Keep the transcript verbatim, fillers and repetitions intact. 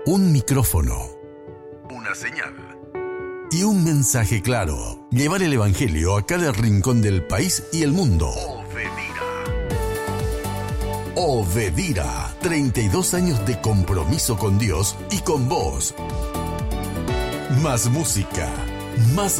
Un micrófono. Una señal. Y un mensaje claro. Llevar el evangelio a cada rincón del país y el mundo. Obedira. Obedira. treinta y dos años de compromiso con Dios y con vos. Más música. Más